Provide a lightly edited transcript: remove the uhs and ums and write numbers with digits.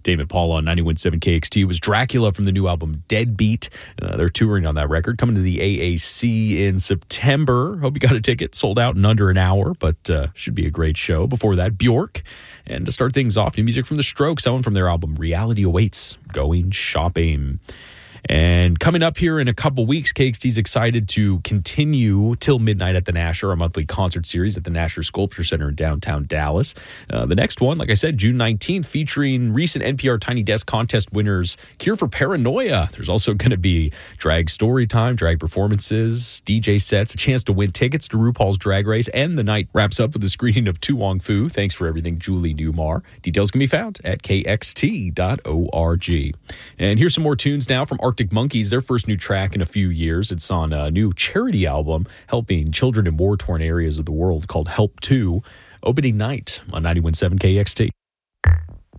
Tame Impala on 91.7 KXT was Dracula from the new album Deadbeat. They're touring on that record, coming to the AAC in September. Hope you got a ticket. Sold out in under an hour, but should be a great show. Before that, Bjork. And to start things off, new music from The Strokes, that one from their album Reality Awaits, Going Shopping. And coming up here in a couple weeks, KXT's excited to continue till midnight at the Nasher, our monthly concert series at the Nasher Sculpture Center in downtown Dallas. The next one, like I said, June 19th, featuring recent NPR Tiny Desk contest winners Cure for Paranoia. There's also going to be drag story time, drag performances, DJ sets, a chance to win tickets to RuPaul's Drag Race, and the night wraps up with a screening of Tu Wong Fu. Thanks for everything, Julie Newmar. Details can be found at kxt.org. And here's some more tunes now from Arctic Monkeys, their first new track in a few years. It's on a new charity album helping children in war-torn areas of the world called Help 2. Opening night on 91.7 KXT.